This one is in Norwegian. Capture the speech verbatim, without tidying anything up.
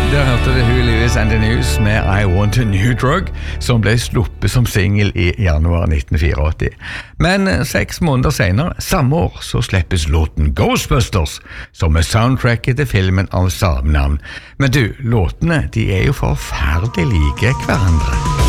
Der hørte det Huey Lewis and the News med I Want a New Drug, som ble sluppet som single i januar nitten åttifire. Men seks måneder senere, samme år, så slippes låten Ghostbusters, som er soundtracket til filmen av samme navn. Men du, låtene, de er jo forferdelig like hverandre.